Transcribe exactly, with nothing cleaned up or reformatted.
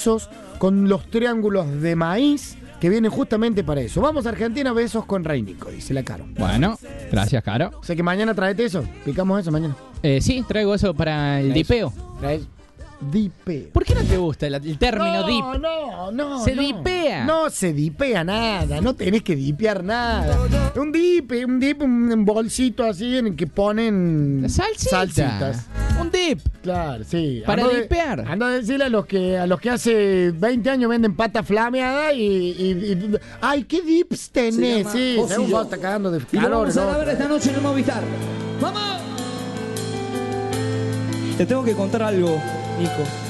besos con los triángulos de maíz que vienen justamente para eso. Vamos a Argentina, besos con Rey Nico, dice la Caro. Bueno, gracias, Caro. O sea que mañana traete eso, picamos eso mañana. Eh, sí, traigo eso para el Traes. dipeo. Traes dipeo. ¿Por qué no te gusta el, el término no, dip? No, no, Se no. dipea. No se dipea nada, no tenés que dipear nada. Un dip, un dip, un bolsito así en el que ponen Salsita. salsitas. Un dip. Claro, sí. Para Ando de- dipear. Ando a decirle a los que a los que hace veinte años venden pata flameada y, y, y- ay, qué dips tenés, llama sí, Vos y según yo. vos está cagando de Y lo calor, vamos a ¿no? grabar esta noche en el Movistar. ¡Vamos! Te tengo que contar algo, Nico.